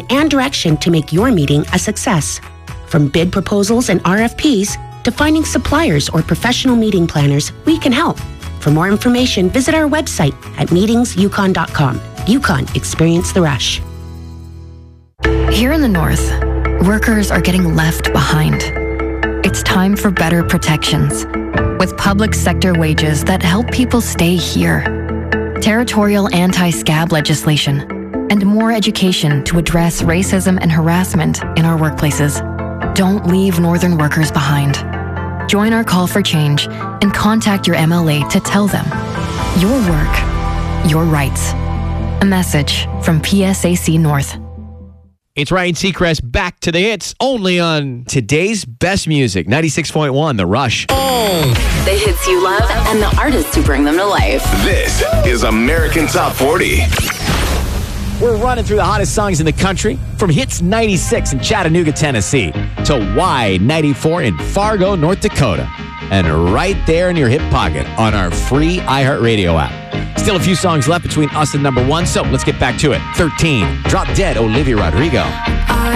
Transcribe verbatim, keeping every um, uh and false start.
and direction to make your meeting a success. From bid proposals and R F Ps to finding suppliers or professional meeting planners, we can help. For more information, visit our website at meetings yukon dot com. Yukon, experience the rush. Here in the North, workers are getting left behind. It's time for better protections, with public sector wages that help people stay here, territorial anti-scab legislation, and more education to address racism and harassment in our workplaces. Don't leave Northern workers behind. Join our call for change and contact your M L A to tell them your work, your rights. A message from P S A C North. It's Ryan Seacrest back to the hits only on today's best music, ninety-six point one, The Rush. Oh. The hits you love and the artists who bring them to life. This is American Top forty. We're running through the hottest songs in the country, from Hits ninety-six in Chattanooga, Tennessee, to Y ninety-four in Fargo, North Dakota, and right there in your hip pocket on our free iHeartRadio app. Still a few songs left between us and number one, so let's get back to it. thirteen, Drop Dead, Olivia Rodrigo. I